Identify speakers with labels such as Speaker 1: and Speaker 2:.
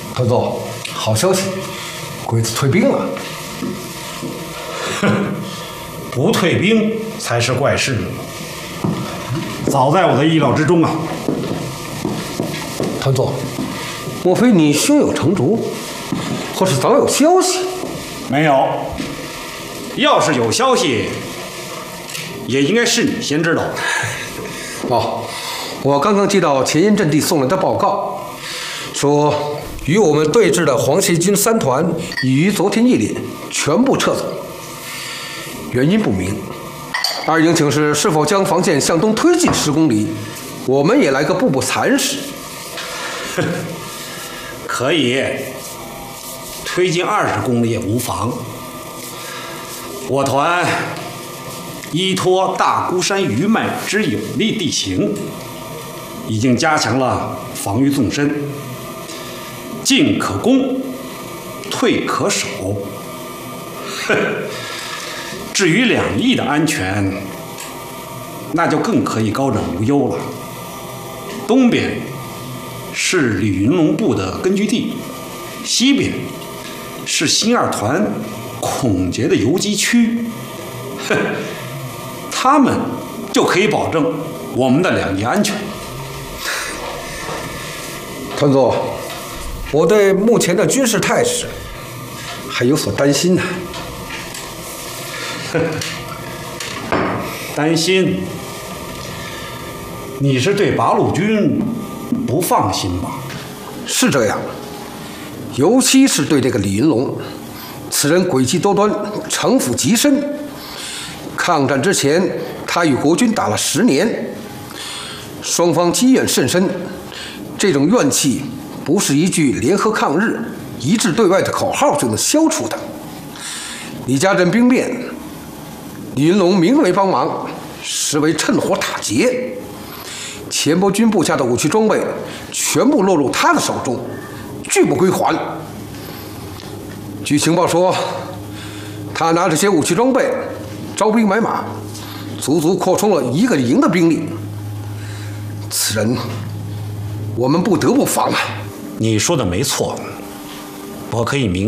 Speaker 1: 团总，好消息，鬼子退兵了。
Speaker 2: 哼，不退兵才是怪事，早在我的意料之中啊。
Speaker 1: 团总，莫非你胸有成竹，或是早有消息？
Speaker 2: 没有，要是有消息，也应该是你先知道的。
Speaker 1: 哦，我刚刚接到前沿阵地送来的报告，说与我们对峙的黄协军3团已于昨天夜里全部撤走，原因不明。二营请示是否将防线向东推进10公里，我们也来个步步蚕食。
Speaker 2: 可以，推进20公里也无妨。我团依托大孤山余脉之有利地形，已经加强了防御纵深，进可攻，退可守。至于2翼的安全，那就更可以高枕无忧了。东边是李云龙部的根据地，西边是新2团孔杰的游击区，他们就可以保证我们的2翼安全。
Speaker 1: 团总，我对目前的军事态势还有所担心呢。
Speaker 2: 担心？你是对八路军不放心吧？
Speaker 1: 是这样，尤其是对这个李云龙，此人诡计多端，城府极深。抗战之前，他与国军打了10年，双方积怨甚深。这种怨气不是一句联合抗日、一致对外的口号就能消除的。李家镇兵变，李云龙名为帮忙，实为趁火打劫。钱伯钧部下的武器装备全部落入他的手中，拒不归还。据情报说，他拿这些武器装备招兵买马，足足扩充了1个营的兵力。此人，我们不得不防啊！
Speaker 2: 你说的没错，我可以明